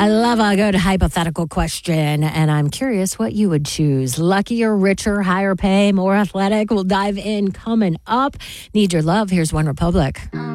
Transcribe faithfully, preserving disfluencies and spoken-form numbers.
I love a good hypothetical question, and I'm curious what you would choose. Luckier, richer, higher pay, more athletic? We'll dive in coming up. Need your love. Here's One Republic.